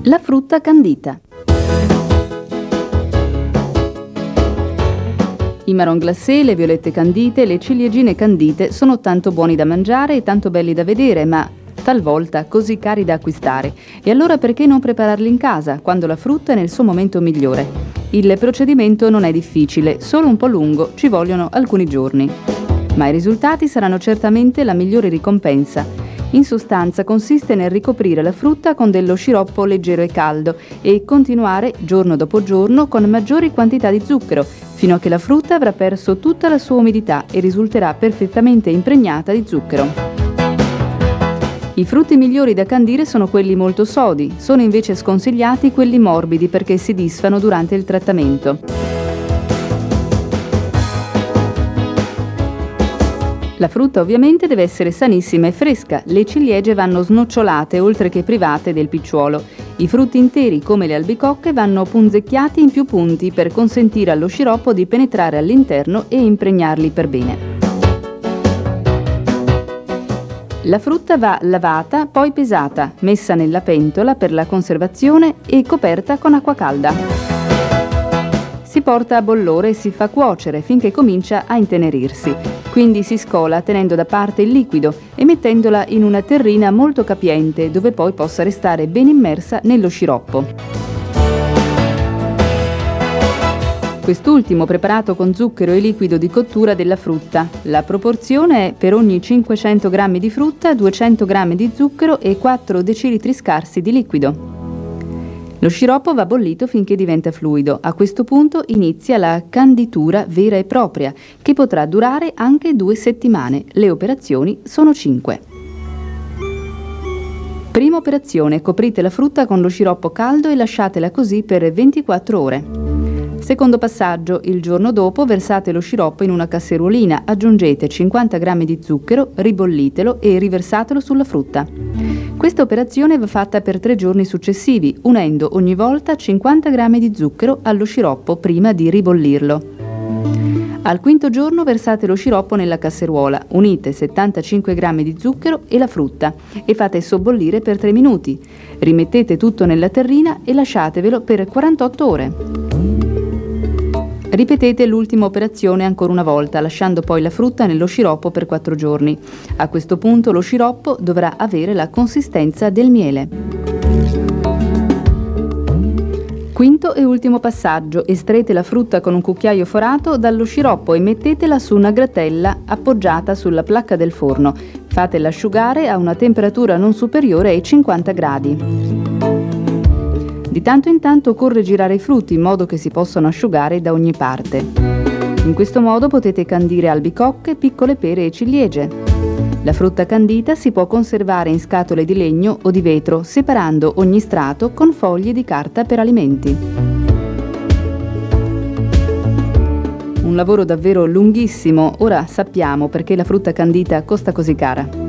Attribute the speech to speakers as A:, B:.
A: La frutta candita. I marron glacé, le violette candite, le ciliegine candite sono tanto buoni da mangiare e tanto belli da vedere, ma talvolta così cari da acquistare. E allora perché non prepararli in casa, quando la frutta è nel suo momento migliore? Il procedimento non è difficile, solo un po' lungo, ci vogliono alcuni giorni. Ma i risultati saranno certamente la migliore ricompensa. In sostanza consiste nel ricoprire la frutta con dello sciroppo leggero e caldo e continuare giorno dopo giorno con maggiori quantità di zucchero, fino a che la frutta avrà perso tutta la sua umidità e risulterà perfettamente impregnata di zucchero. I frutti migliori da candire sono quelli molto sodi, sono invece sconsigliati quelli morbidi perché si disfano durante il trattamento. La frutta ovviamente deve essere sanissima e fresca, le ciliegie vanno snocciolate oltre che private del picciuolo. I frutti interi come le albicocche vanno punzecchiati in più punti per consentire allo sciroppo di penetrare all'interno e impregnarli per bene. La frutta va lavata, poi pesata, messa nella pentola per la conservazione e coperta con acqua calda. Si porta a bollore e si fa cuocere finché comincia a intenerirsi. Quindi si scola tenendo da parte il liquido e mettendola in una terrina molto capiente dove poi possa restare ben immersa nello sciroppo. Quest'ultimo preparato con zucchero e liquido di cottura della frutta. La proporzione è per ogni 500 g di frutta 200 g di zucchero e 4 decilitri scarsi di liquido. Lo sciroppo va bollito finché diventa fluido. A questo punto inizia la canditura vera e propria, che potrà durare anche 2 settimane. Le operazioni sono 5. Prima operazione: coprite la frutta con lo sciroppo caldo e lasciatela così per 24 ore. Secondo passaggio: il giorno dopo versate lo sciroppo in una casserolina, aggiungete 50 g di zucchero, ribollitelo e riversatelo sulla frutta. Questa operazione va fatta per 3 giorni successivi, unendo ogni volta 50 g di zucchero allo sciroppo prima di ribollirlo. Al quinto giorno versate lo sciroppo nella casseruola, unite 75 g di zucchero e la frutta e fate sobbollire per 3 minuti. Rimettete tutto nella terrina e lasciatevelo per 48 ore. Ripetete l'ultima operazione ancora una volta, lasciando poi la frutta nello sciroppo per 4 giorni. A questo punto lo sciroppo dovrà avere la consistenza del miele. Quinto e ultimo passaggio: estraete la frutta con un cucchiaio forato dallo sciroppo e mettetela su una gratella appoggiata sulla placca del forno. Fatela asciugare a una temperatura non superiore ai 50 gradi. Di tanto in tanto occorre girare i frutti in modo che si possano asciugare da ogni parte. In questo modo potete candire albicocche, piccole pere e ciliegie. La frutta candita si può conservare in scatole di legno o di vetro, separando ogni strato con foglie di carta per alimenti. Un lavoro davvero lunghissimo, ora sappiamo perché la frutta candita costa così cara.